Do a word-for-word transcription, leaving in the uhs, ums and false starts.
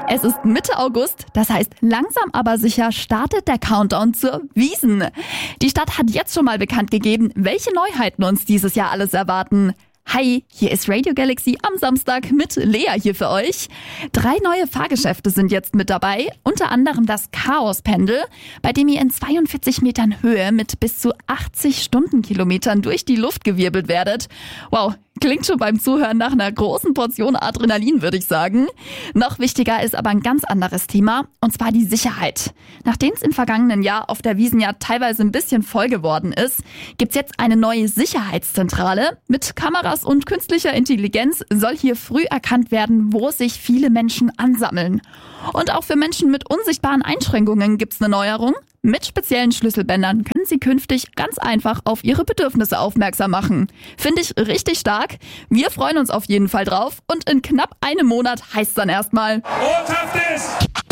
Es ist Mitte August, das heißt langsam aber sicher startet der Countdown zur Wiesn. Die Stadt hat jetzt schon mal bekannt gegeben, welche Neuheiten uns dieses Jahr alles erwarten. Hi, hier ist Radio Galaxy am Samstag mit Lea hier für euch. Drei neue Fahrgeschäfte sind jetzt mit dabei, unter anderem das Chaos-Pendel, bei dem ihr in zweiundvierzig Metern Höhe mit bis zu achtzig Stundenkilometern durch die Luft gewirbelt werdet. Wow, klingt schon beim Zuhören nach einer großen Portion Adrenalin, würde ich sagen. Noch wichtiger ist aber ein ganz anderes Thema, und zwar die Sicherheit. Nachdem es im vergangenen Jahr auf der Wiesn ja teilweise ein bisschen voll geworden ist, gibt's jetzt eine neue Sicherheitszentrale. Mit Kameras und künstlicher Intelligenz soll hier früh erkannt werden, wo sich viele Menschen ansammeln. Und auch für Menschen mit unsichtbaren Einschränkungen gibt's eine Neuerung. Mit speziellen Schlüsselbändern können Sie künftig ganz einfach auf Ihre Bedürfnisse aufmerksam machen. Finde ich richtig stark. Wir freuen uns auf jeden Fall drauf und in knapp einem Monat heißt's dann erstmal: Orthaft ist!